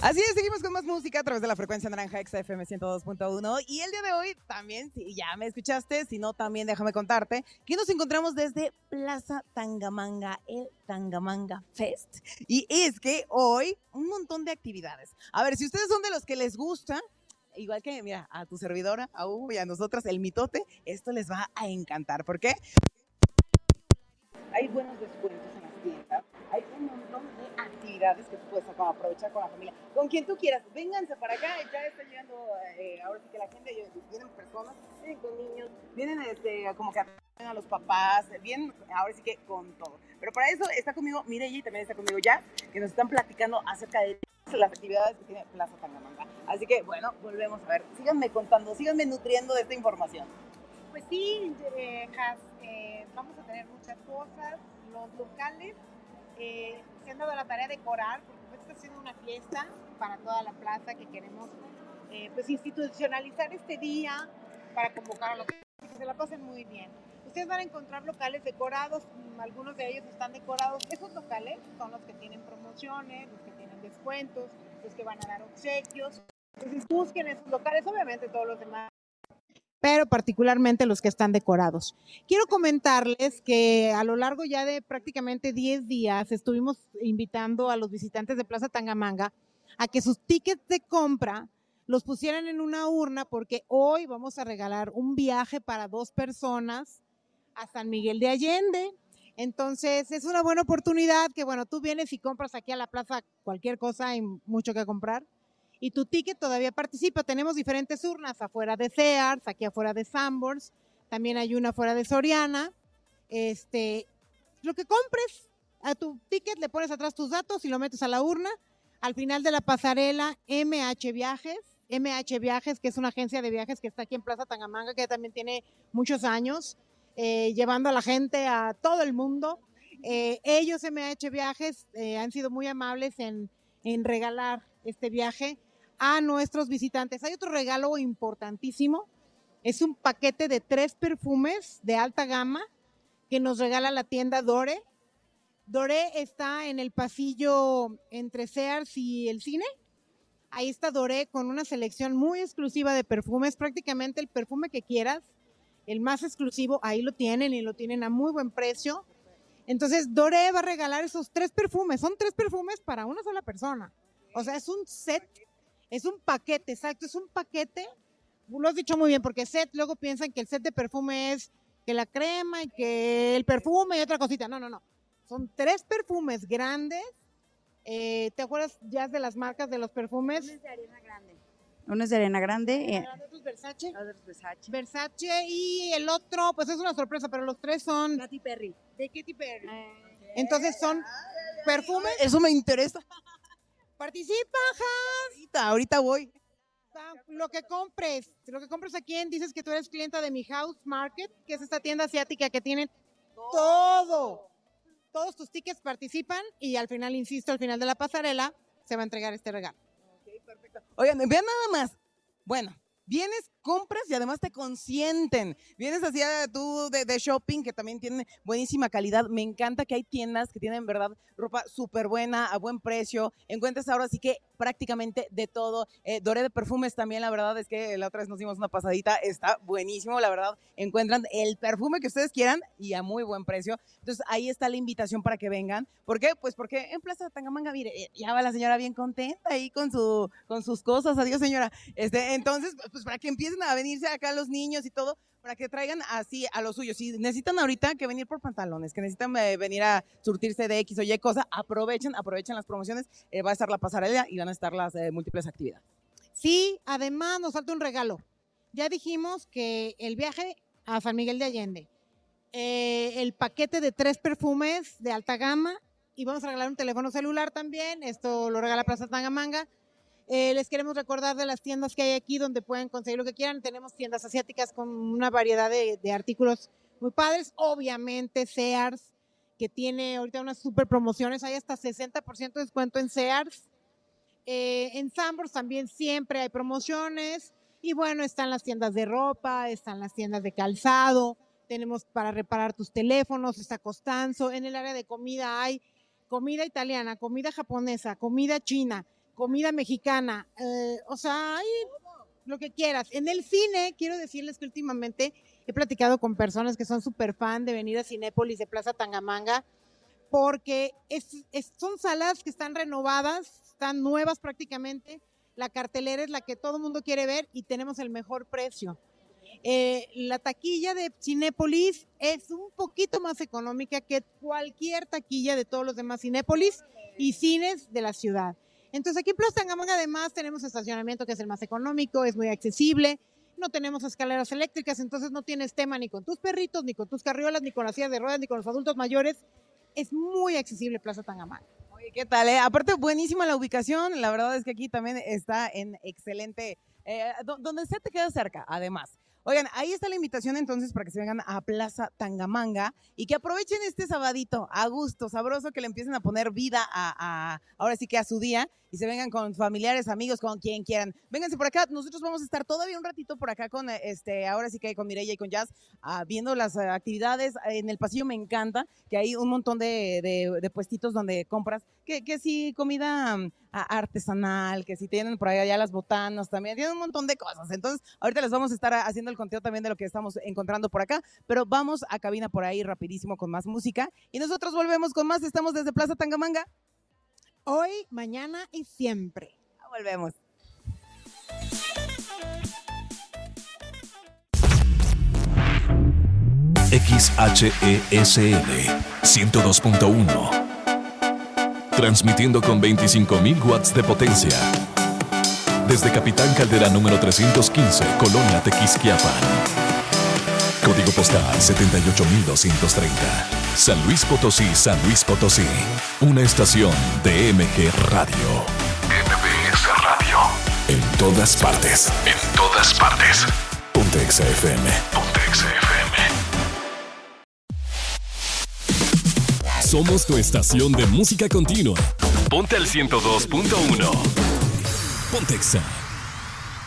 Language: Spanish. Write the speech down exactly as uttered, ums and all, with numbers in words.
Así es, seguimos con más música a través de la frecuencia naranja X F M ciento dos punto uno y el día de hoy también, si ya me escuchaste, si no también déjame contarte que nos encontramos desde Plaza Tangamanga, el Tangamanga Fest. Y es que hoy un montón de actividades. A ver, si ustedes son de los que les gusta, igual que, mira, a tu servidora, a Hugo y a nosotras, el mitote, esto les va a encantar. ¿Por qué? Hay buenos descuentos en las tiendas, hay un montón de actividades que tú puedes aprovechar con la familia, con quien tú quieras. Vénganse para acá, ya está llegando, eh, ahora sí que la gente, vienen personas, vienen con niños, vienen este, como que a los papás, vienen ahora sí que con todo. Pero para eso está conmigo Mireya y también está conmigo ya, que nos están platicando acerca de las actividades que tiene Plaza Tangamanga. Así que bueno, volvemos a ver, síganme contando, síganme nutriendo de esta información. Pues sí, eh, Has, eh, vamos a tener muchas cosas. Los locales eh, se han dado la tarea de decorar, porque pues está haciendo una fiesta para toda la plaza que queremos eh, pues institucionalizar este día para convocar a los y que se la pasen muy bien. Ustedes van a encontrar locales decorados, algunos de ellos están decorados. Esos locales son los que tienen promociones, los que tienen descuentos, los que van a dar obsequios. Entonces busquen esos locales, obviamente todos los demás, pero particularmente los que están decorados. Quiero comentarles que a lo largo ya de prácticamente diez días estuvimos invitando a los visitantes de Plaza Tangamanga a que sus tickets de compra los pusieran en una urna, porque hoy vamos a regalar un viaje para dos personas a San Miguel de Allende. Entonces es una buena oportunidad que, bueno, tú vienes y compras aquí a la plaza cualquier cosa, hay mucho que comprar. Y tu ticket todavía participa. Tenemos diferentes urnas afuera de Sears, aquí afuera de Sanborns, también hay una afuera de Soriana. Este, lo que compres, a tu ticket le pones atrás tus datos y lo metes a la urna. Al final de la pasarela, M H Viajes, M H Viajes, que es una agencia de viajes que está aquí en Plaza Tangamanga, que también tiene muchos años, eh, llevando a la gente a todo el mundo. Eh, ellos, M H Viajes, eh, han sido muy amables en, en regalar este viaje a nuestros visitantes. Hay otro regalo importantísimo, es un paquete de tres perfumes de alta gama que nos regala la tienda Dore. Dore está en el pasillo entre Sears y el cine. Ahí está Dore con una selección muy exclusiva de perfumes, prácticamente el perfume que quieras, el más exclusivo, ahí lo tienen y lo tienen a muy buen precio. Entonces Dore va a regalar esos tres perfumes, son tres perfumes para una sola persona. O sea, es un set. Es un paquete, exacto, es un paquete, lo has dicho muy bien, porque set, luego piensan que el set de perfume es que la crema y que el perfume y otra cosita. No, no, no. Son tres perfumes grandes. Eh, ¿Te acuerdas ya de las marcas de los perfumes? Uno es de Ariana Grande. Uno es de Ariana Grande. Eh, ¿Otro es Versace? Otro es Versace. Versace y el otro, pues es una sorpresa, pero los tres son Katy Perry. de Katy Perry. Eh, Entonces son perfumes. Eso me interesa. Participa, Has. Ahorita, ahorita voy. Lo que compres, lo que compres aquí en, dices que tú eres clienta de Mi House Market, que es esta tienda asiática que tiene todo. Todos tus tickets participan y al final, insisto, al final de la pasarela se va a entregar este regalo. Ok, perfecto. Oigan, vean nada más. Bueno, vienes, compras y además te consienten. Vienes hacia tú de, de shopping, que también tienen buenísima calidad. Me encanta que hay tiendas que tienen, verdad, ropa súper buena, a buen precio. Encuentras ahora sí que prácticamente de todo. Eh, Dore de perfumes también, la verdad es que la otra vez nos dimos una pasadita. Está buenísimo, la verdad. Encuentran el perfume que ustedes quieran y a muy buen precio. Entonces ahí está la invitación para que vengan. ¿Por qué? Pues porque en Plaza Tangamanga, mire, ya va la señora bien contenta ahí con, su, con sus cosas. Adiós, señora. Este, entonces, pues para que empiecen a venirse acá los niños y todo, para que traigan así a los suyos. Si necesitan ahorita que venir por pantalones, que necesitan eh, venir a surtirse de X o Y cosa, aprovechen, aprovechen las promociones, eh, va a estar la pasarela y van a estar las eh, múltiples actividades. Sí, además nos falta un regalo. Ya dijimos que el viaje a San Miguel de Allende, eh, el paquete de tres perfumes de alta gama y vamos a regalar un teléfono celular también, esto lo regala Plaza Tangamanga. Eh, les queremos recordar de las tiendas que hay aquí donde pueden conseguir lo que quieran. Tenemos tiendas asiáticas con una variedad de, de artículos muy padres. Obviamente Sears, que tiene ahorita unas super promociones. Hay hasta sesenta por ciento de descuento en Sears. Eh, en Sanborns también siempre hay promociones. Y bueno, están las tiendas de ropa, están las tiendas de calzado. Tenemos para reparar tus teléfonos, está Costanzo. En el área de comida hay comida italiana, comida japonesa, comida china. comida mexicana, eh, o sea, hay lo que quieras. En el cine, quiero decirles que últimamente he platicado con personas que son súper fan de venir a Cinépolis de Plaza Tangamanga, porque es, es, son salas que están renovadas, están nuevas prácticamente, la cartelera es la que todo el mundo quiere ver y tenemos el mejor precio. Eh, la taquilla de Cinépolis es un poquito más económica que cualquier taquilla de todos los demás Cinépolis y cines de la ciudad. Entonces aquí en Plaza Tangamanga además tenemos estacionamiento que es el más económico, es muy accesible, no tenemos escaleras eléctricas, entonces no tienes tema ni con tus perritos, ni con tus carriolas, ni con las sillas de ruedas, ni con los adultos mayores. Es muy accesible Plaza Tangamanga. Oye, ¿qué tal? Eh? Aparte, buenísima la ubicación, la verdad es que aquí también está en excelente, eh, donde sea te queda cerca, además. Oigan, ahí está la invitación entonces para que se vengan a Plaza Tangamanga y que aprovechen este sabadito a gusto, sabroso, que le empiecen a poner vida a, a ahora sí que a su día y se vengan con familiares, amigos, con quien quieran. Vénganse por acá, nosotros vamos a estar todavía un ratito por acá con este, ahora sí que con Mireya y con Jazz, uh, viendo las uh, actividades. En el pasillo me encanta que hay un montón de, de, de puestitos donde compras, que, que sí, comida um, artesanal, que si tienen por allá las botanas también, tienen un montón de cosas. Entonces, ahorita les vamos a estar haciendo el conteo también de lo que estamos encontrando por acá, pero vamos a cabina por ahí rapidísimo con más música y nosotros volvemos con más. Estamos desde Plaza Tangamanga. Hoy, mañana y siempre. Ya volvemos. X H E S L ciento dos punto uno. Transmitiendo con veinticinco mil watts de potencia. Desde Capitán Caldera número trescientos quince, Colonia Tequisquiapan. Código postal setenta y ocho mil doscientos treinta. San Luis Potosí, San Luis Potosí. Una estación de M G Radio. M B S Radio. En todas partes. En todas partes. Ponte Exa F M. Ponte Exa F M. Somos tu estación de música continua. Ponte al ciento dos punto uno. Ponte Exa.